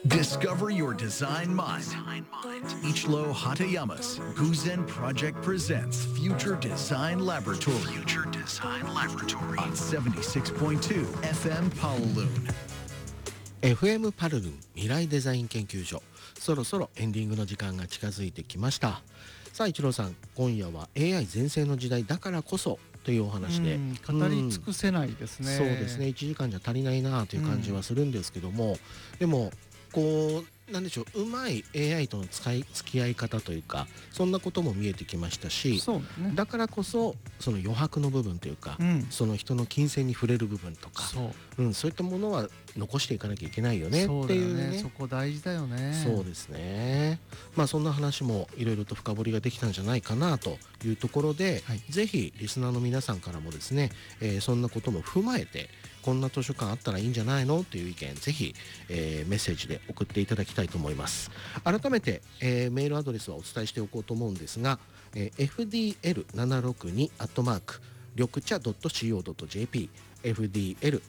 Discover your design mind. Ichiro Hatayama's Guzen Project presents Future Design Laboratory. Future Design Laboratory on 76.2 FM Paoloon. FM パルルン未来デザイン研究所、そろそろエンディングの時間が近づいてきました。さあ一郎さん、今夜は AI 全盛の時代だからこそというお話で、 語り尽くせないですね。 そうですね、1時間じゃ足りないなという感じはするんですけども、でもこうなんでしょう、うまい AI との付き合い方というか、そんなことも見えてきましたし、 そうね、 だからこそその余白の部分というか、その人の金銭に触れる部分とか、そういったものは残していかなきゃいけないよねっていうね。 そこ大事だよね。 そうですね。まあそんな話もいろいろと深掘りができたんじゃないかなというところで、ぜひリスナーの皆さんからもですね、そんなことも踏まえて、こんな図書館あったらいいんじゃないのっていう意見、ぜひ、メッセージで送っていただきたいと思います。改めて、メールアドレスはお伝えしておこうと思うんですが、fdl762 緑茶 .co.jp fdl762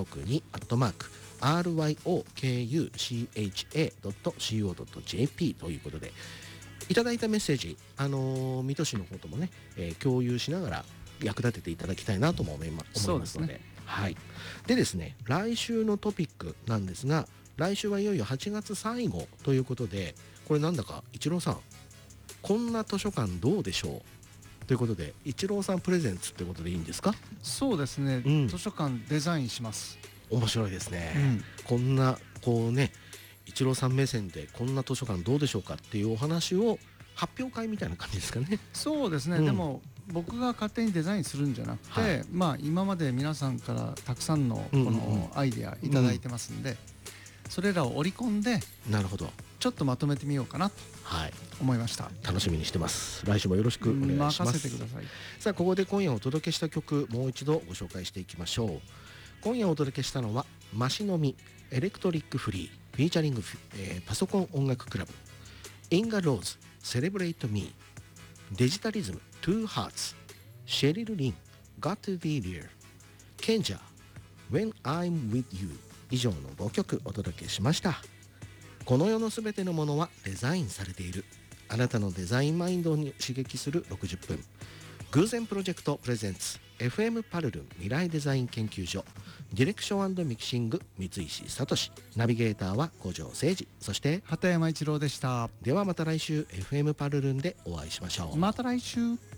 ryokucha.co.jp ということで、いただいたメッセージ、水戸市の方ともね、共有しながら役立てていただきたいなとも思いますので、はい。でですね、来週のトピックなんですが、来週はいよいよ8月最後ということで、これなんだか一郎さん、こんな図書館どうでしょうということで、一郎さんプレゼンツってことでいいんですか？ そうですね、図書館デザインします。 面白いですね、こんなこうね、一郎さん目線でこんな図書館どうでしょうかっていうお話を発表会みたいな感じですかね。 そうですね、でも僕が勝手にデザインするんじゃなくて、まあ今まで皆さんからたくさんのこのアイデアいただいてますんで、それらを織り込んで、 なるほど、 ちょっとまとめてみようかなと思いました。 楽しみにしてます。来週もよろしくお願いします。 任せてください。 さあここで今夜お届けした曲、もう一度ご紹介していきましょう。今夜お届けしたのはマシノミエレクトリックフリーフィーチャリング、パソコン音楽クラブ、インガローズセレブレイトミー、デジタリズムトゥーハーツ、シェリル・リン Got to be there、 ケンジャー When I'm with you、 以上の5曲お届けしました。この世のすべてのものはデザインされている。あなたのデザインマインドに刺激する60分。偶然プロジェクトプレゼンツ FM パルルン未来デザイン研究所、ディレクション&ミキシング三石聡、ナビゲーターは五条誠二、そして畑山一郎でした。 ではまた来週 FM パルルンでお会いしましょう。 また来週。